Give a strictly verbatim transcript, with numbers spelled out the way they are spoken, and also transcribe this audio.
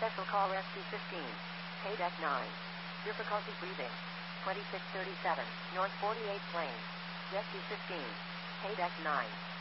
Special call Rescue fifteen. Paydeck nine. Difficulty breathing. twenty-six thirty-seven. North forty-eighth Lane. Rescue fifteen. Paydeck nine.